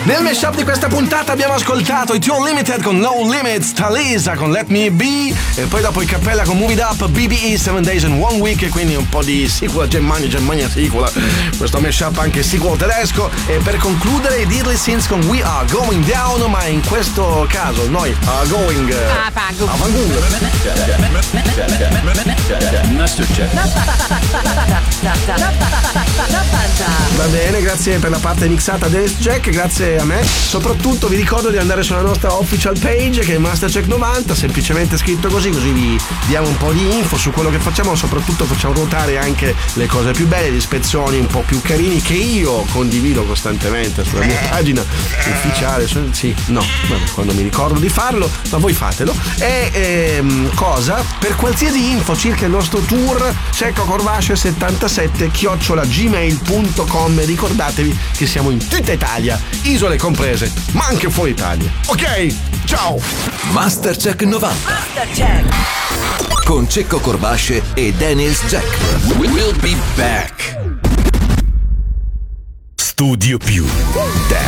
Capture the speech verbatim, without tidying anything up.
Nel mashup di questa puntata abbiamo ascoltato i Two Unlimited con No Limits, Talisa con Let Me Be e poi dopo il Cappella con Move It Up, B B E Seven Days in One Week e quindi un po' di sequel Germania, Germania sequel, questo mashup anche sequel tedesco e per concludere i Diddley Sins con We Are Going Down, ma in questo caso noi are going ah, pago. a Vanguard. Va bene, grazie per la parte mixata Dennis Jack, grazie a me. Soprattutto vi ricordo di andare sulla nostra official page che è Mastercheck novanta, semplicemente scritto così, così vi diamo un po' di info su quello che facciamo, soprattutto facciamo ruotare anche le cose più belle, gli spezzoni un po' più carini che io condivido costantemente sulla mia pagina ufficiale. Sì, no, vabbè, quando mi ricordo di farlo, ma voi fatelo. E ehm, cosa? Per qualsiasi info circa il nostro tour, Cecco Corvasce settantasette chiocciola gmail punto com. Ricordatevi che siamo in tutta Italia, isole comprese, ma anche fuori Italia. Ok, ciao! Mastercheck novanta Mastercheck con Cecco Corvasce e Daniels Jack. We'll be back. Studio Più.